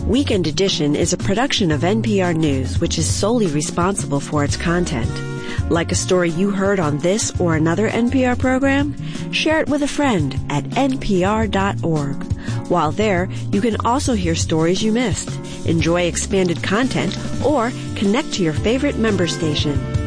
Weekend Edition is a production of NPR News, which is solely responsible for its content. Like a story you heard on this or another NPR program? Share it with a friend at npr.org. While there, you can also hear stories you missed, enjoy expanded content, or connect to your favorite member station.